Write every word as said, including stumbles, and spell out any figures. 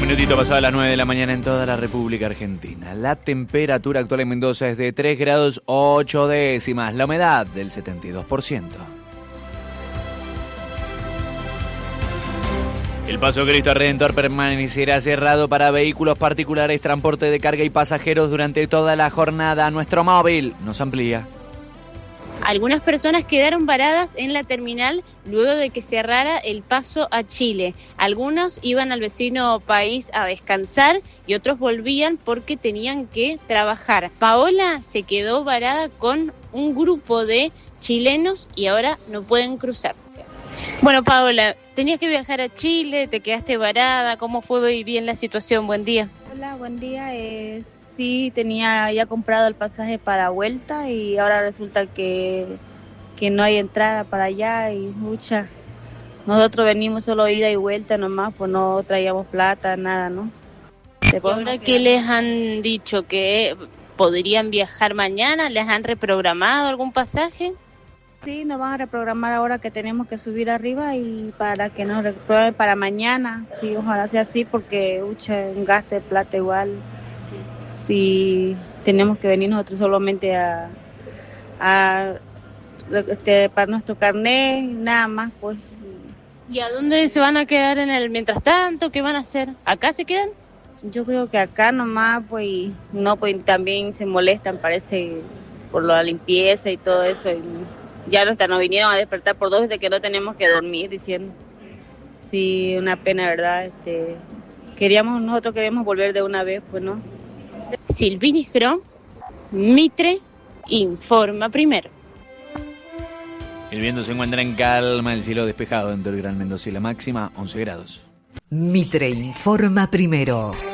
minutito pasado a las nueve de la mañana en toda la República Argentina. La temperatura actual en Mendoza es de tres grados ocho décimas. La humedad del setenta y dos por ciento. El Paso Cristo Redentor permanecerá cerrado para vehículos particulares, transporte de carga y pasajeros durante toda la jornada. Nuestro móvil nos amplía. Algunas personas quedaron varadas en la terminal luego de que cerrara el paso a Chile. Algunos iban al vecino país a descansar y otros volvían porque tenían que trabajar. Paola se quedó varada con un grupo de chilenos y ahora no pueden cruzar. Bueno, Paola, tenías que viajar a Chile, te quedaste varada. ¿Cómo fue bien la situación? Buen día. Hola, buen día. Eh, sí, tenía ya comprado el pasaje para vuelta y ahora resulta que, que no hay entrada para allá y mucha. Nosotros venimos solo ida y vuelta nomás, pues no traíamos plata, nada, ¿no? ¿Y ahora qué les han dicho? ¿Que podrían viajar mañana? ¿Les han reprogramado algún pasaje? Sí, nos van a reprogramar ahora que tenemos que subir arriba y para que nos reprogramen para mañana. Sí, ojalá sea así porque ucha, un gasto de plata igual. Si tenemos que venir nosotros solamente a, a este, para nuestro carnet, nada más, pues. ¿Y a dónde se van a quedar en el mientras tanto? ¿Qué van a hacer? ¿Acá se quedan? Yo creo que acá nomás, pues, y no, pues también se molestan, parece, por la limpieza y todo eso. Y ya hasta nos vinieron a despertar por dos veces que no tenemos que dormir, diciendo. Sí, una pena, ¿verdad? Este, queríamos, nosotros queremos volver de una vez, pues, ¿no? Silvini Grom, Mitre, informa primero. El viento se encuentra en calma, el cielo despejado dentro del Gran Mendoza y la máxima once grados. Mitre informa primero.